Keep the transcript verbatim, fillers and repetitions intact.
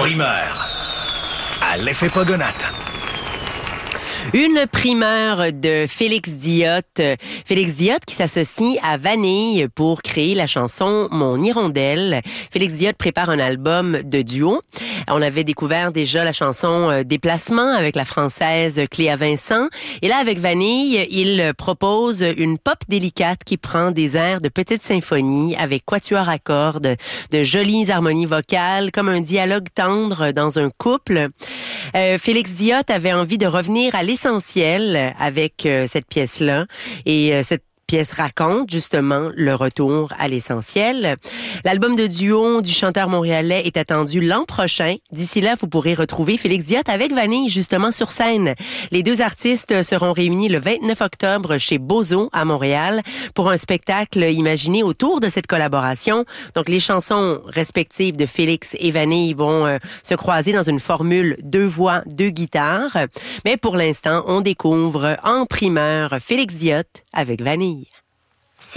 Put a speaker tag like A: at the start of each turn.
A: primeur à l'effet Pogonatte.
B: Une primeur de Félix Diot. Félix Diot qui s'associe à Vanille pour créer la chanson Mon Hirondelle. Félix Diot prépare un album de duo. On avait découvert déjà la chanson Déplacement avec la française Cléa Vincent. Et là, avec Vanille, il propose une pop délicate qui prend des airs de petite symphonie avec quatuor à cordes, de jolies harmonies vocales, comme un dialogue tendre dans un couple. Euh, Félix Diot avait envie de revenir à l'essentiel avec euh, cette pièce-là. Et euh, cette pièce raconte justement le retour à l'essentiel. L'album de duo du chanteur montréalais est attendu l'an prochain. D'ici là, vous pourrez retrouver Félix Diot avec Vanille justement sur scène. Les deux artistes seront réunis le vingt-neuf octobre chez Bozo à Montréal pour un spectacle imaginé autour de cette collaboration. Donc les chansons respectives de Félix et Vanille vont euh, se croiser dans une formule deux voix, deux guitares. Mais pour l'instant, on découvre en primeur Félix Diot avec Vanille.